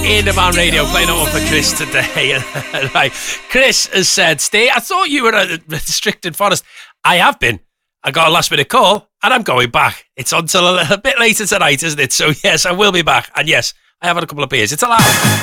in the Man Radio, playing it up for Chris today. Right. Chris has said, Stay, I thought you were at Restricted Forest. I have been. I got a last minute call and I'm going back. It's until a bit later tonight, isn't it? So yes, I will be back. And yes, I have had a couple of beers. It's allowed.